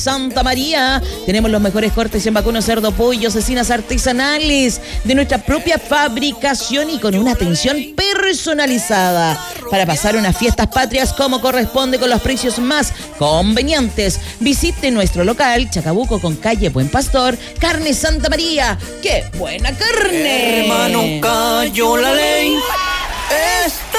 Santa María. Tenemos los mejores cortes en vacuno, cerdo, pollo, cecinas artesanales de nuestra propia fabricación y con una atención personalizada para pasar unas fiestas patrias como corresponde con los precios más convenientes. Visite nuestro local Chacabuco con calle Buen Pastor. Carne Santa María. ¡Qué buena carne! Hermano, cayó la ley. Esta